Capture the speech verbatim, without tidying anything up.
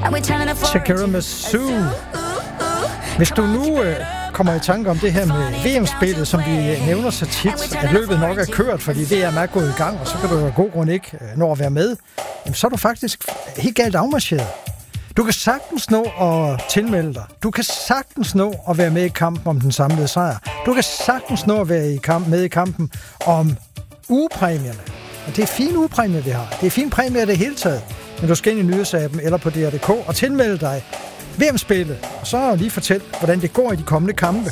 Shakira med Sue. Hvis du nu øh, kommer i tanke om det her med V M-spillet, som vi nævner så tit, at løbet nok er kørt, fordi V M er gået i gang, og så kan du af god grund ikke nå at være med, jamen, så er du faktisk helt galt afmarcheret. Du kan sagtens nå at tilmelde dig. Du kan sagtens nå at være med i kampen om den samlede sejr. Du kan sagtens nå at være i kamp, med i kampen om ugepræmierne. Og det er fine ugepræmier, vi har. Det er fine præmier det hele taget. Men du skal ind i nyhedsappen eller på D R punktum d k og tilmelde dig V M-spillet. Og så lige fortæl, hvordan det går i de kommende kampe.